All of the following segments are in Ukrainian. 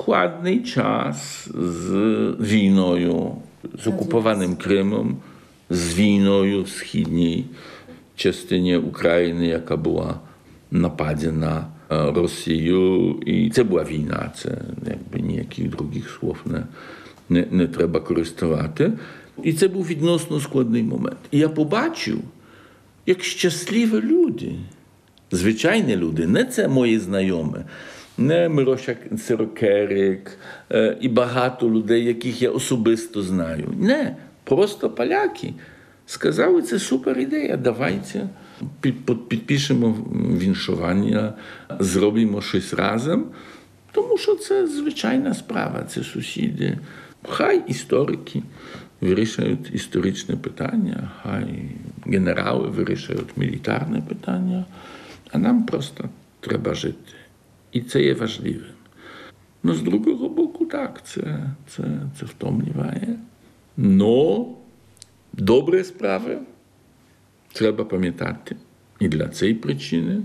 складний час з війною, з окупованим Кримом, з війною в східній частині України, яка була нападена Росією. І це була війна, це якби ніяких других слов не треба користувати. І це був відносно складний момент. І я побачив, як щасливі люди, звичайні люди, не це мої знайомі, не Мироша Сирокерик і багато людей, яких я особисто знаю. Не, просто поляки сказали, це супер ідея, давайте підпишемо віншування, зробимо щось разом, тому що це звичайна справа, це сусіди. Хай історики вирішують історичне питання, хай генерали вирішують мілітарне питання, а нам просто треба жити. І це є важливим. Ну, з другого боку, так, це втомлює. Но добрі справи треба пам'ятати. І для цієї причини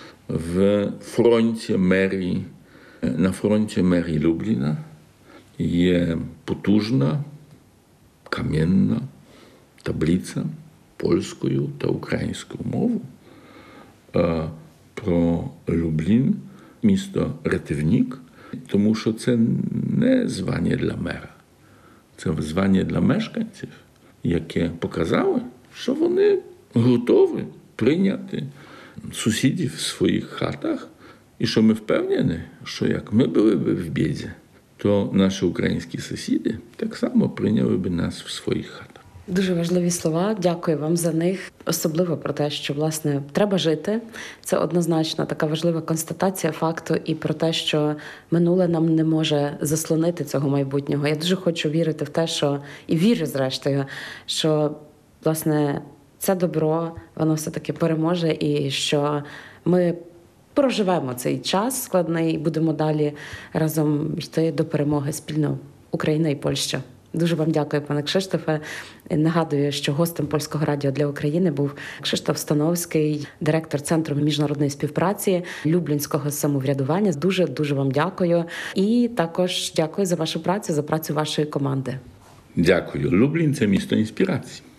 на фронті мерії Любліна є потужна кам'яна таблиця польською та українською мовою про Люблін, місто Ратівник, тому що це не звання для мера. Це звання для мешканців, яке показало, що вони готові прийняти сусідів в своїх хатах, і що ми впевнені, що як ми були б в біді, то наші українські сусіди так само прийняли б нас в своїх хатах. Дуже важливі слова. Дякую вам за них. Особливо про те, що, власне, треба жити. Це однозначно така важлива констатація факту і про те, що минуле нам не може заслонити цього майбутнього. Я дуже хочу вірити в те, що, і вірю, зрештою, що, власне, це добро, воно все-таки переможе і що ми проживемо цей час складний і будемо далі разом йти до перемоги спільно Україна і Польща. Дуже вам дякую, пане Кшиштофе. Нагадую, що гостем Польського радіо для України був Кшиштоф Становський, директор Центру міжнародної співпраці Люблінського самоврядування. Дуже вам дякую. І також дякую за вашу працю, за працю вашої команди. Дякую. Люблін – це місто інспірації.